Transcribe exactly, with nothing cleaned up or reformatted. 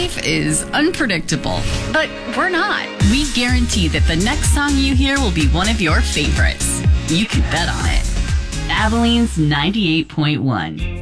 Life is unpredictable, but we're not. We guarantee that the next song you hear will be one of your favorites. You can bet on it. Abilene's ninety-eight point one.